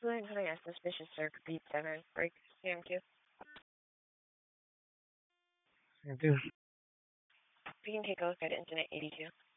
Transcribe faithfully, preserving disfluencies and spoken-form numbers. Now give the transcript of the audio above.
William Hunter, a suspicious circ, beat seven, break, C M two. I do. We can take a look at incident eighty-two.